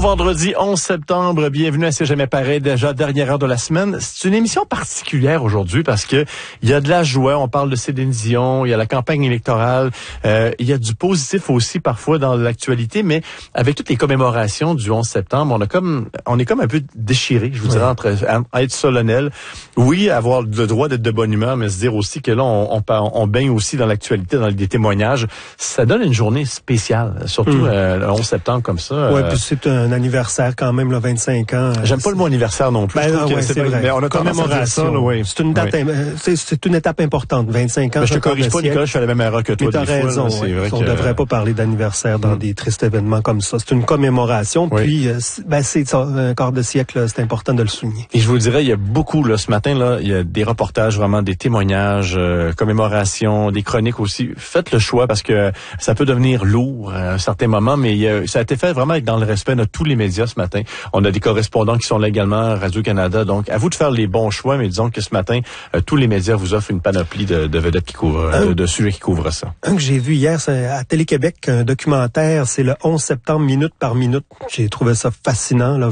vendredi 11 septembre, bienvenue à C'est jamais pareil, déjà dernière heure de la semaine. C'est une émission particulière aujourd'hui parce que il y a de la joie, on parle de Céline Dion, il y a la campagne électorale, il y a du positif aussi parfois dans l'actualité, mais avec toutes les commémorations du 11 septembre, on est comme un peu déchiré, je vous dirais, entre être solennel, oui, avoir le droit d'être de bonne humeur, mais se dire aussi que là, on baigne aussi dans l'actualité, dans des témoignages. Ça donne une journée spéciale, surtout le 11 septembre comme ça. Oui, puis c'est un anniversaire quand même, là, 25 ans. J'aime pas le mot anniversaire non plus. C'est vrai. Mais on a commémoration. C'est une date, c'est une étape importante, 25 ans. Mais je te corrige pas, Nicolas, je fais la même erreur que toi. Mais t'as raison, on devrait pas parler d'anniversaire dans des tristes événements comme ça. C'est une commémoration, puis c'est ça, un quart de siècle, c'est important de le souligner. Et je vous dirais, il y a beaucoup, là, ce matin, là, il y a des reportages, vraiment des témoignages, commémorations, des chroniques aussi. Faites le choix parce que ça peut devenir lourd à un certain moment, mais ça a été fait vraiment dans le respect de tous les médias ce matin. On a des correspondants qui sont là également, Radio-Canada, donc à vous de faire les bons choix, mais disons que ce matin, tous les médias vous offrent une panoplie de vedettes qui couvrent, de sujets qui couvrent ça. Un que j'ai vu hier, c'est à Télé-Québec, un documentaire, c'est le 11 septembre, minute par minute. J'ai trouvé ça fascinant, là.